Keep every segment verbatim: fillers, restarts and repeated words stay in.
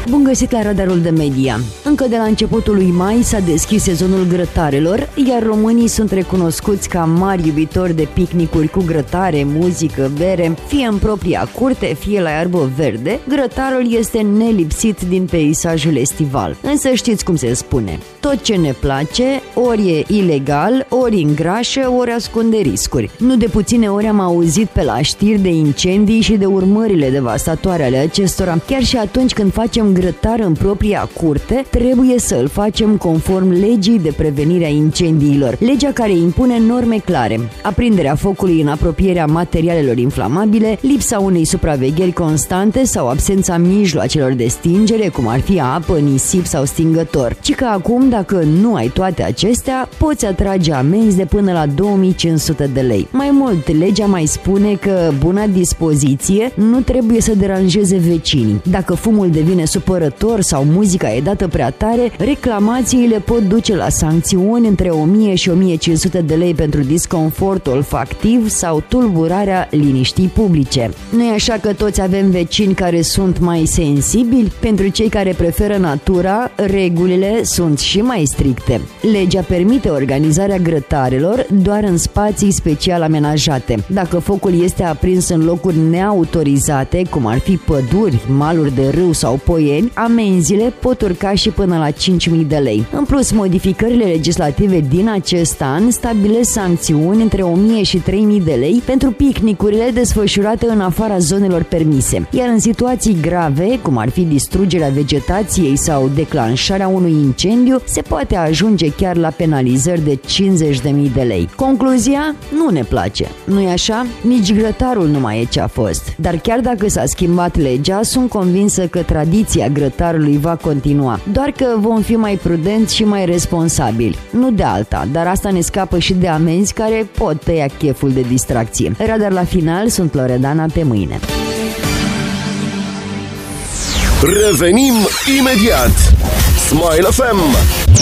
Bun găsit la Radarul de Media. Încă de la începutul lui mai s-a deschis sezonul grătarelor, iar românii sunt recunoscuți ca mari iubitori de picnicuri cu grătare, muzică, bere, fie în propria curte, fie la iarbă verde. Grătarul este nelipsit din peisajul estival. Însă știți cum se spune, tot ce ne place, ori e ilegal, ori îngrașă, ori ascunde riscuri. Nu de puține ori am auzit pe la știri de incendii și de urmările devastatoare ale acestora. Chiar și atunci când facem grătar în propria curte, trebuie să îl facem conform legii de prevenire a incendiilor, legea care impune norme clare: aprinderea focului în apropierea materialelor inflamabile, lipsa unei supravegheri constante sau absența mijloacelor de stingere, cum ar fi apă, nisip sau stingător. Ci că acum, dacă nu ai toate acestea, poți atrage amenzi de până la două mii cinci sute de lei. Mai mult, legea mai spune că buna dispoziție nu trebuie să deranjeze vecinii. Dacă fumul devine supărător sau muzica e dată prea tare, reclamațiile pot duce la sancțiuni între o mie și o mie cinci sute de lei pentru disconfort olfactiv sau tulburarea liniștii publice. Nu e așa că toți avem vecini care sunt mai sensibili? Pentru cei care preferă natura, regulile sunt și mai stricte. Legea permite organizarea grătarelor doar în spații special amenajate. Dacă focul este aprins în locuri neautorizate, cum ar fi păduri, maluri de râu sau poieni, amenziile pot urca și până la cinci mii de lei. În plus, modificările legislative din acest an stabilesc sancțiuni între o mie și trei mii de lei pentru picnicurile desfășurate în afara zonelor permise. Iar în situații grave, cum ar fi distrugerea vegetației sau declanșarea unui incendiu, se poate ajunge chiar la penalizări de cincizeci de mii de lei. Concluzia? Nu ne place. Nu-i așa? Nici grătarul nu mai e ce a fost. Dar chiar dacă s-a schimbat legea, sunt convinsă că tradiția grătarului va continua. Doar că vom fi mai prudenți și mai responsabili. Nu de alta, dar asta ne scapă și de amenzi care pot tăia cheful de distracție. Radar la final, sunt Loredana, pe mâine. Revenim imediat. Smile F M.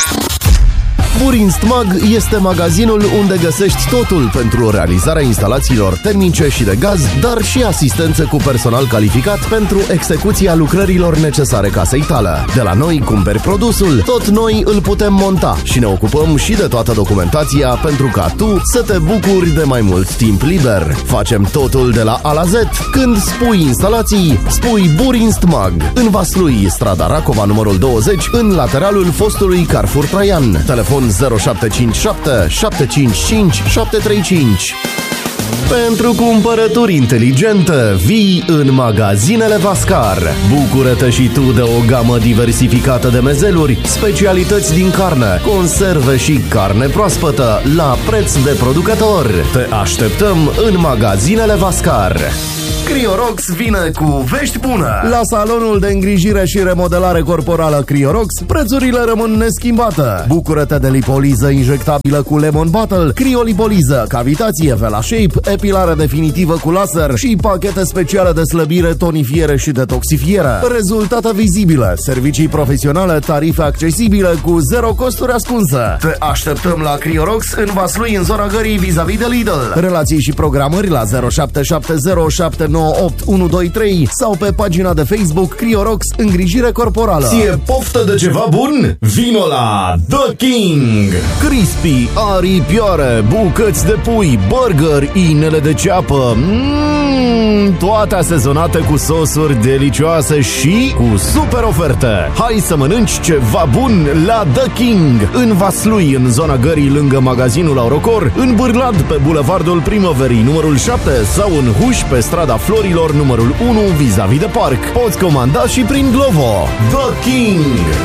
Burinstmag este magazinul unde găsești totul pentru realizarea instalațiilor termice și de gaz, dar și asistență cu personal calificat pentru execuția lucrărilor necesare casei tale. De la noi cumperi produsul, tot noi îl putem monta și ne ocupăm și de toată documentația pentru ca tu să te bucuri de mai mult timp liber. Facem totul de la A la Z. Când spui instalații, spui Burinstmag. În Vaslui, strada Racova numărul douăzeci, în lateralul fostului Carrefour Traian. Telefon zero șapte cinci șapte șapte cinci cinci șapte trei cinci. Pentru cumpărături inteligente, vii în magazinele Vascar. Bucură-te și tu de o gamă diversificată de mezeluri, specialități din carne, conserve și carne proaspătă la preț de producător. Te așteptăm în magazinele Vascar. Criorox vine cu vești bune. La salonul de îngrijire și remodelare corporală Criorox, prețurile rămân neschimbate. Bucură-te de lipoliză injectabilă cu Lemon Bottle, criolipoliză, cavitație, Vela Shape, epilare definitivă cu laser și pachete speciale de slăbire, tonifiere și detoxifiere. Rezultate vizibile, servicii profesionale, tarife accesibile cu zero costuri ascunse. Te așteptăm la Criorox în Vaslui, în zona Gării, vis-a-vis de Lidl. Relații și programări la zero șapte șapte zero șapte nouă opt unu doi trei sau pe pagina de Facebook Criorox Îngrijire Corporală. Ție poftă de ceva bun? Vino la The King! Crispy, aripioare, bucăți de pui, burger, inele de ceapă, mm, toate asezonate cu sosuri delicioase și cu super oferte. Hai să mănânci ceva bun la The King! În Vaslui, în zona Gării, lângă magazinul Aurocor, în Bârlad, pe bulevardul Primăverii numărul șapte sau în Huș, pe strada Florilor numărul unu, vis-a-vis de parc. Poți comanda și prin Glovo. The King!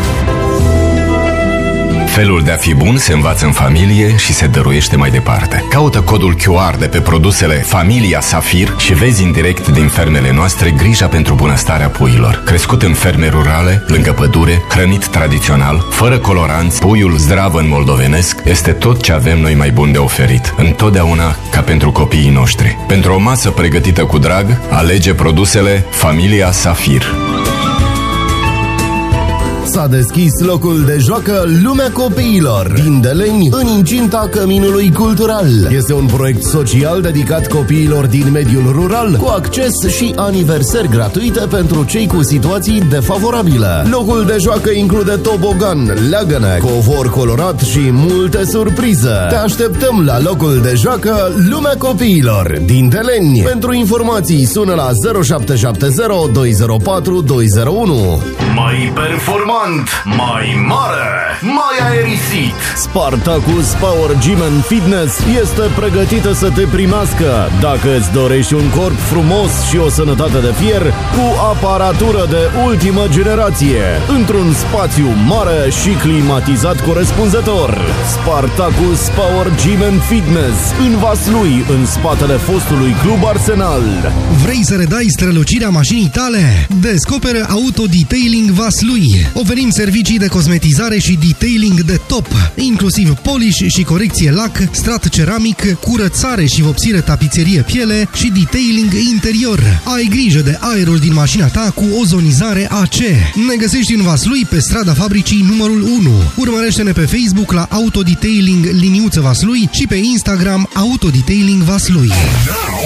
Felul de a fi bun se învață în familie și se dăruiește mai departe. Caută codul Q R de pe produsele Familia Safir și vezi în direct din fermele noastre grija pentru bunăstarea puiilor. Crescut în ferme rurale, lângă pădure, hrănit tradițional, fără coloranți, puiul zdravăn moldovenesc este tot ce avem noi mai bun de oferit. Întotdeauna ca pentru copiii noștri. Pentru o masă pregătită cu drag, alege produsele Familia Safir. S-a deschis locul de joacă Lumea Copiilor din Deleni, în incinta Căminului Cultural. Este un proiect social dedicat copiilor din mediul rural, cu acces și aniversări gratuite pentru cei cu situații defavorabile. Locul de joacă include tobogan, leagăne, covor colorat și multe surprize. Te așteptăm la locul de joacă Lumea Copiilor din Deleni. Pentru informații sună la zero șapte șapte zero doi zero patru doi zero unu. Mai performant, mai mare, mai aerisit. Spartacus Power Gym and Fitness este pregătită să te primească dacă îți dorești un corp frumos și o sănătate de fier cu aparatură de ultimă generație, într-un spațiu mare și climatizat corespunzător. Spartacus Power Gym and Fitness în Vaslui, în spatele fostului Club Arsenal. Vrei să redai strălucirea mașinii tale? Descoperă Auto Detailing Vaslui. Oferim servicii de cosmetizare și detailing de top, inclusiv polish și corecție lac, strat ceramic, curățare și vopsire tapiserie piele și detailing interior. Ai grijă de aerul din mașina ta cu ozonizare A C. Ne găsești în Vaslui pe strada Fabricii numărul unu. Urmărește-ne pe Facebook la Auto Detailing liniuță Vaslui și pe Instagram Auto Detailing Vaslui.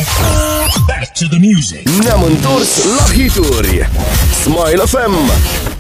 Back to the music. Ne-am întors la hituri. Smile F M.